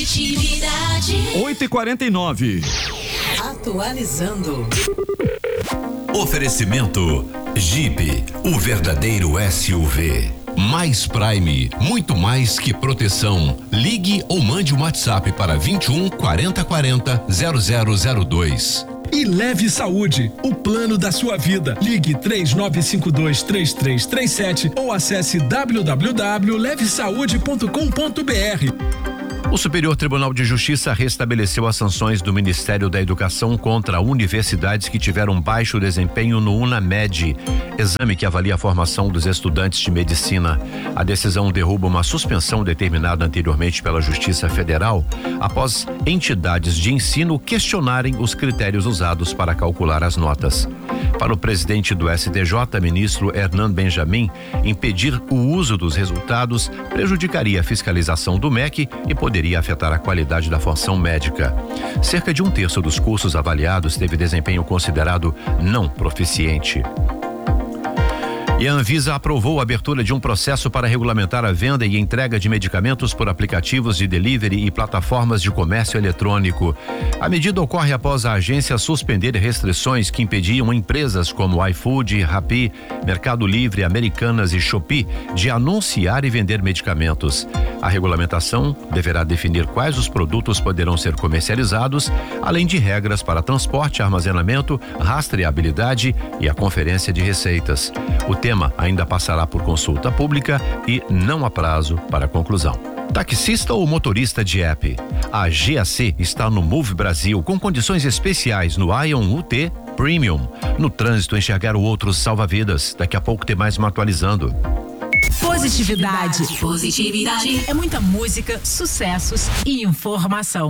Positividade. 8h49. Atualizando. Oferecimento Jeep, o verdadeiro SUV. Mais Prime, muito mais que proteção. Ligue ou mande um WhatsApp para 21 40 40 0002. E Leve Saúde, o plano da sua vida. Ligue 3952-3337 ou acesse www.levesaude.com.br. O Superior Tribunal de Justiça restabeleceu as sanções do Ministério da Educação contra universidades que tiveram baixo desempenho no UNAMED, exame que avalia a formação dos estudantes de medicina. A decisão derruba uma suspensão determinada anteriormente pela Justiça Federal, após entidades de ensino questionarem os critérios usados para calcular as notas. Para o presidente do STJ, ministro Hernan Benjamin, impedir o uso dos resultados prejudicaria a fiscalização do MEC e poderia afetar a qualidade da formação médica. Cerca de 1/3 dos cursos avaliados teve desempenho considerado não proficiente. E a Anvisa aprovou a abertura de um processo para regulamentar a venda e entrega de medicamentos por aplicativos de delivery e plataformas de comércio eletrônico. A medida ocorre após a agência suspender restrições que impediam empresas como iFood, Rappi, Mercado Livre, Americanas e Shopee de anunciar e vender medicamentos. A regulamentação deverá definir quais os produtos poderão ser comercializados, além de regras para transporte, armazenamento, rastreabilidade e a conferência de receitas. O tema ainda passará por consulta pública e não há prazo para conclusão. Taxista ou motorista de app? A GAC está no Move Brasil com condições especiais no Ion UT Premium. No trânsito, enxergar o outro salva vidas. Daqui a pouco tem mais uma atualizando. Positividade. Positividade. É muita música, sucessos e informação.